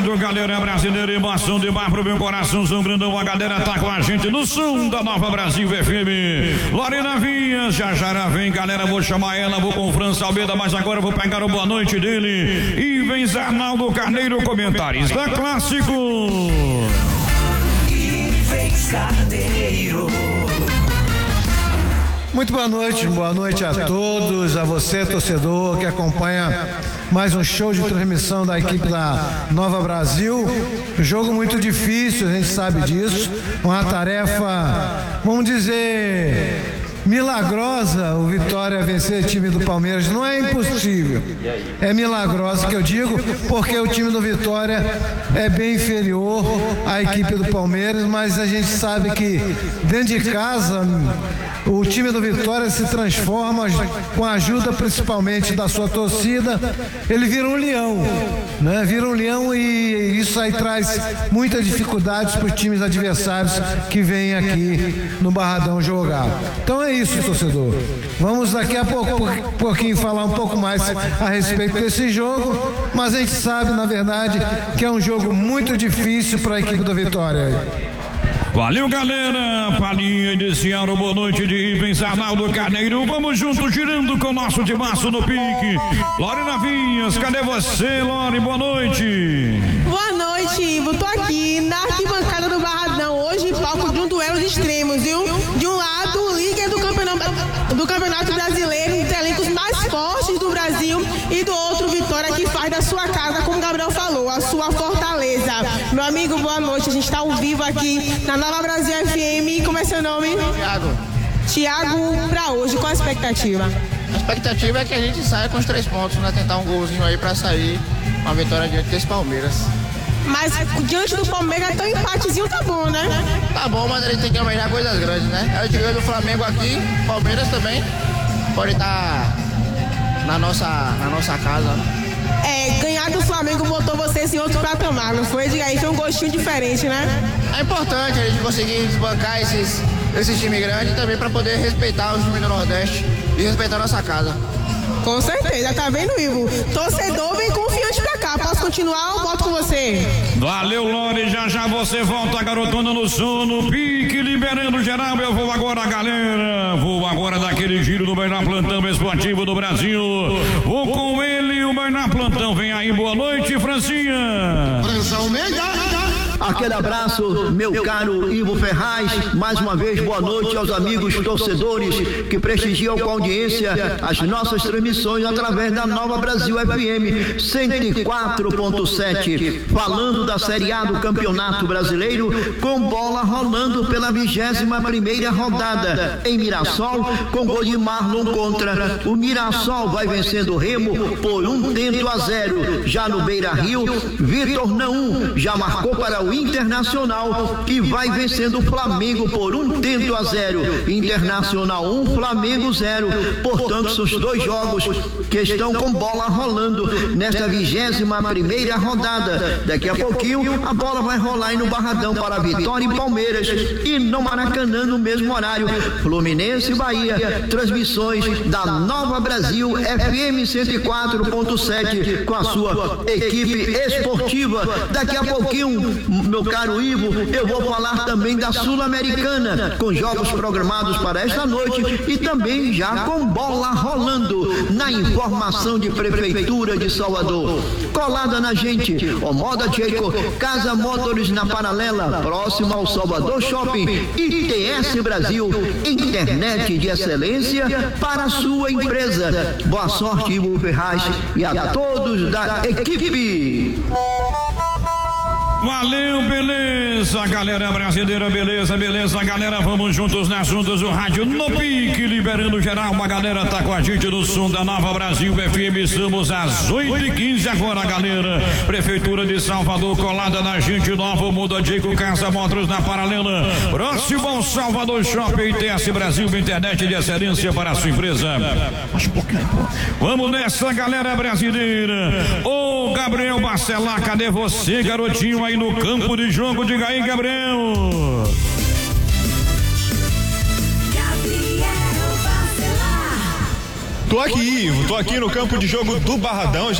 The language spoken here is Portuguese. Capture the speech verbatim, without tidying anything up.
doido, galera brasileira, emoção de bar pro meu coração, São Grandão, a galera tá com a gente no som da Nova Brasil F M. Lorena Vinhas, já já vem, galera, vou chamar ela, vou com o França Almeida, mas agora vou pegar o boa noite dele. E vem Arnaldo Carneiro, comentarista clássico. E vem Carneiro. Muito boa noite, boa noite a todos, a você, torcedor, que acompanha mais um show de transmissão da equipe da Nova Brasil. Jogo muito difícil, a gente sabe disso. Uma tarefa, vamos dizer, milagrosa. O Vitória vencer o time do Palmeiras não é impossível, é milagrosa que eu digo, porque o time do Vitória é bem inferior à equipe do Palmeiras, mas a gente sabe que dentro de casa o time do Vitória se transforma com a ajuda principalmente da sua torcida. Ele vira um leão, né? Vira um leão e isso aí traz muitas dificuldades para os times adversários que vêm aqui no Barradão jogar. Então é isso, torcedor. Vamos daqui a pouco, um pouquinho falar um pouco mais a respeito desse jogo, mas a gente sabe, na verdade, que é um jogo muito difícil para a equipe do Vitória. Valeu, galera. Palhinha iniciaram, boa noite de Ivens Arnaldo Carneiro. Vamos junto, girando com o nosso timaço no pique. Lorena Vinhas, cadê você, Lore? Boa noite. Boa noite, Ivo. Tô aqui na arquibancada do Barradão, hoje palco de um duelo de extremos, viu? De um lado, o líder do campeonato, do campeonato brasileiro, um dos elencos mais fortes do Brasil, e do outro, Vitória, que faz da sua casa, como o Gabriel falou, a sua fortaleza. Meu amigo, boa noite. A gente tá ao vivo aqui na Nova Brasil F M. Como é seu nome? Tiago. Tiago, pra hoje, qual a expectativa? A expectativa é que a gente saia com os três pontos, né? Tentar um golzinho aí pra sair uma vitória diante desse Palmeiras. Mas diante do Palmeiras, até um empatezinho tá bom, né? Tá bom, mas a gente tem que almejar coisas grandes, né? A gente ganhou do Flamengo aqui, Palmeiras também pode estar na nossa, na nossa casa. É, ganhar do Flamengo botou vocês em outro patamar, não foi? Diga aí, foi um gostinho diferente, né? É importante a gente conseguir desbancar esses, esses times grandes também para poder respeitar os times do Nordeste e respeitar a nossa casa. Com certeza, tá vendo, Ivo? Torcedor vem confiante pra cá. Posso continuar ou volto com você? Valeu, Lore. Já já você volta, garotona, no sono. Pique, liberando geral. Eu vou agora, galera. Vou agora daquele giro do melhor plantão esportivo do Brasil. Vou com ele, o melhor plantão. Vem aí, boa noite, Francinha. França Almeida. Aquele abraço, meu caro Ivo Ferraz. Mais uma vez, boa noite aos amigos torcedores que prestigiam com audiência as nossas transmissões através da Nova Brasil F M cento e quatro ponto sete. Falando da Série A do Campeonato Brasileiro, com bola rolando pela vigésima primeira rodada em Mirassol, com gol de Marlon contra. O Mirassol vai vencendo o Remo por um tento a zero. Já no Beira Rio, Vitor Naum já marcou para o Internacional, que vai vencendo o Flamengo por um tento a zero. Internacional um, Flamengo zero. Portanto, são os dois jogos que estão com bola rolando nesta vigésima primeira rodada. Daqui a pouquinho a bola vai rolar aí no Barradão para Vitória e Palmeiras, e no Maracanã no mesmo horário, Fluminense e Bahia. Transmissões da Nova Brasil F M cento e quatro ponto sete com a sua equipe esportiva. Daqui a pouquinho, meu caro Ivo, eu vou falar também da Sul-Americana, com jogos programados para esta noite e também já com bola rolando na informação de Prefeitura de Salvador. Colada na gente, o Moda Checo, Casa Motors na Paralela, próximo ao Salvador Shopping, e T S Brasil, internet de excelência para a sua empresa. Boa sorte, Ivo Ferraz, e a todos da equipe. Valeu, beleza, galera brasileira, beleza, beleza, galera, vamos juntos nas juntas do rádio no pique, liberando geral, uma galera tá com a gente no som da Nova Brasil F M, estamos às oito e quinze agora, galera. Prefeitura de Salvador, colada na gente, Nova Muda Dico, Casa Motors na Paralela, próximo ao Salvador Shopping, T S Brasil, internet de excelência para a sua empresa. Vamos nessa, galera brasileira. Ô, Gabriel Bacelar, cadê você, garotinho, aí no campo de jogo? Diga aí, Gabriel. Tô aqui, Ivo, tô aqui no campo de jogo do Barradão.